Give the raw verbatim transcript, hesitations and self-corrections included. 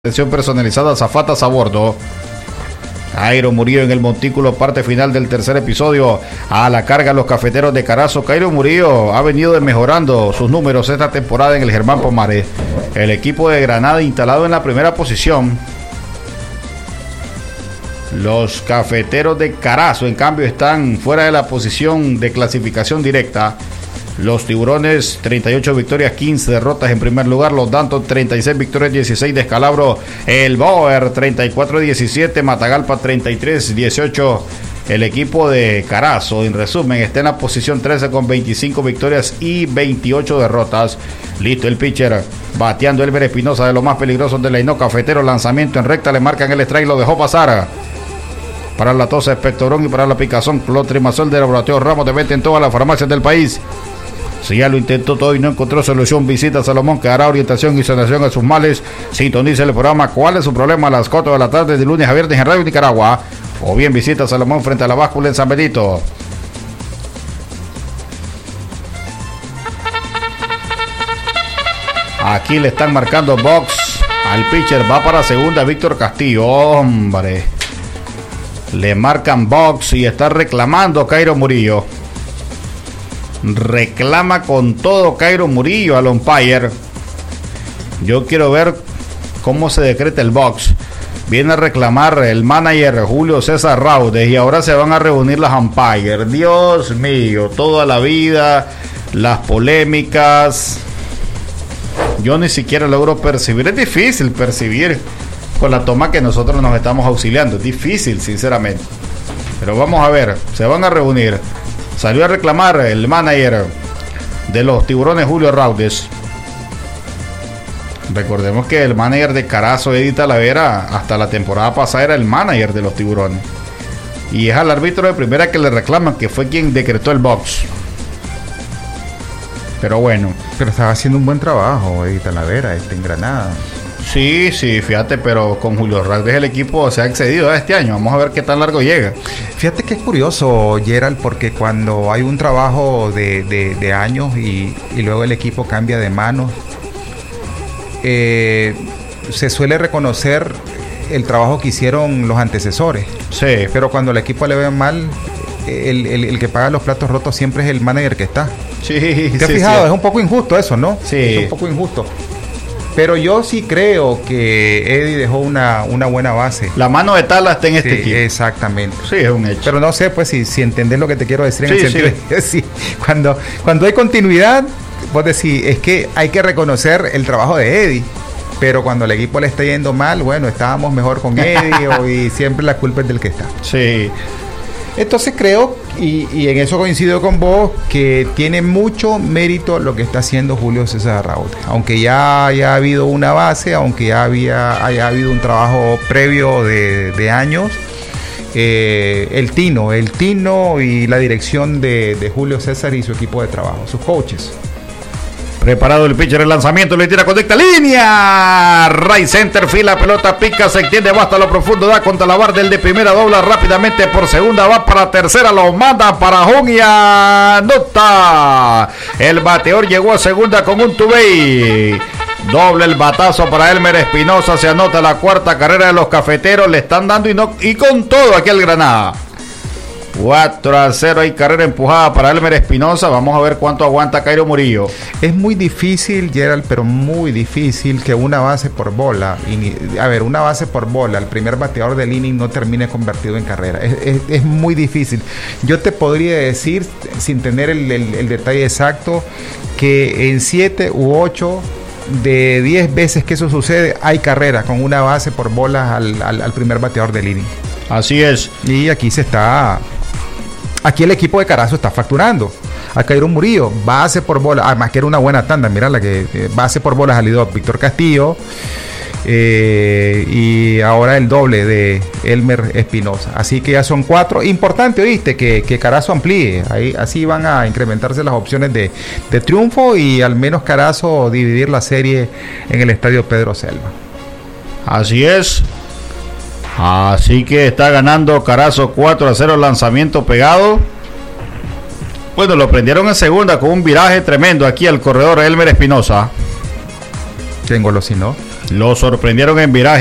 Atención personalizada, azafatas a bordo. Cairo Murillo en el montículo, parte final del tercer episodio. A la carga los cafeteros de Carazo. Cairo Murillo ha venido mejorando sus números esta temporada en el Germán Pomares. El equipo de Granada instalado en la primera posición. Los cafeteros de Carazo, en cambio, están fuera de la posición de clasificación directa. Los Tiburones, treinta y ocho victorias, quince derrotas en primer lugar. Los Danton, treinta y seis victorias, dieciséis descalabro. El Boer, treinta y cuatro diecisiete. Matagalpa, treinta y tres dieciocho. El equipo de Carazo, en resumen, está en la posición trece con veinticinco victorias y veintiocho derrotas. Listo el pitcher, bateando Elmer Espinosa, de los más peligrosos de la Hino Cafetero. Lanzamiento en recta, le marcan el strike, lo dejó pasar. Para la tos, espectorón, y para la picazón, clotrimazol de Laboratorio Ramos, de venta en todas las farmacias del país. Si ya lo intentó todo y no encontró solución, visita Salomón, que dará orientación y sanación a sus males. Sintoniza el programa ¿Cuál es su problema? A las cuatro de la tarde de lunes a viernes en Radio Nicaragua. O bien visita Salomón frente a la báscula en San Benito. Aquí le están marcando box al pitcher. Va para segunda Víctor Castillo. Hombre. Le marcan box y está reclamando Cairo Murillo. Reclama con todo Cairo Murillo al umpire. Yo quiero ver cómo se decreta el box. Viene a reclamar el manager Julio César Raudes y ahora se van a reunir las umpires. Dios mío, toda la vida, las polémicas. Yo ni siquiera logro percibir. Es difícil percibir con la toma que nosotros nos estamos auxiliando. Es difícil, sinceramente. Pero vamos a ver, se van a reunir. Salió a reclamar el manager de los Tiburones, Julio Raudes. Recordemos que el manager de Carazo, Eddie Talavera, hasta la temporada pasada era el manager de los Tiburones. Y es al árbitro de primera que le reclaman, que fue quien decretó el box. Pero bueno. Pero estaba haciendo un buen trabajo Eddie Talavera este, en Granada. Sí, sí, fíjate, pero con Julio Raudes el equipo se ha excedido este año. Vamos a ver qué tan largo llega. Fíjate que es curioso, Gerald, porque cuando hay un trabajo de, de, de años y, y luego el equipo cambia de manos, eh, se suele reconocer el trabajo que hicieron los antecesores. Sí. Pero cuando el equipo le ve mal, el, el, el que paga los platos rotos siempre es el manager que está. Sí, ¿te has sí, fijado? sí. Es un poco injusto eso, ¿no? Sí. Es un poco injusto. Pero yo sí creo que Eddie dejó una, una buena base. La mano de Tala está en este sí, equipo. Exactamente. Sí, es un hecho. Pero no sé, pues, si, si entendés lo que te quiero decir en Sí, el sentido sí. de sí, cuando, cuando hay continuidad, vos decís, es que hay que reconocer el trabajo de Eddie. Pero cuando el equipo le está yendo mal, bueno, estábamos mejor con Eddie o, y siempre la culpa es del que está. Sí. Entonces creo, y, y en eso coincido con vos, que tiene mucho mérito lo que está haciendo Julio César Raudes. Aunque ya haya habido una base, aunque ya había, haya habido un trabajo previo de, de años, eh, el Tino, el Tino y la dirección de, de Julio César y su equipo de trabajo, sus coaches. Preparado el pitcher, el lanzamiento, le tira, conecta línea. Right center, fila, pelota pica, se extiende, va hasta lo profundo, da contra la barra del de primera, dobla rápidamente por segunda, va para tercera, lo manda para home y anota. El bateador llegó a segunda con un two-bay. Doble el batazo para Elmer Espinosa, se anota la cuarta carrera de los cafeteros, le están dando y, no, y con todo aquí al Granada. cuatro a cero, hay carrera empujada para Elmer Espinosa. Vamos a ver cuánto aguanta Cairo Murillo. Es muy difícil, Gerald, pero muy difícil que una base por bola, y, a ver, una base por bola, el primer bateador del inning no termine convertido en carrera. Es, es, es muy difícil. Yo te podría decir, sin tener el, el, el detalle exacto, que en siete u ocho de diez veces que eso sucede, hay carrera con una base por bola al, al, al primer bateador del inning. Así es. Y aquí se está... Aquí el equipo de Carazo está facturando. A Cairo Murillo, base por bola, además que era una buena tanda, mira la que eh, base por bola salió Víctor Castillo, eh, y ahora el doble de Elmer Espinosa. Así que ya son cuatro. Importante, oíste, que, que Carazo amplíe. Ahí, así van a incrementarse las opciones de, de triunfo y al menos Carazo dividir la serie en el estadio Pedro Selva. Así es. Así que está ganando Carazo cuatro a cero, lanzamiento pegado. Bueno, lo prendieron en segunda con un viraje tremendo aquí al corredor Elmer Espinosa. ¿Quién engolosinó? Lo sorprendieron en viraje.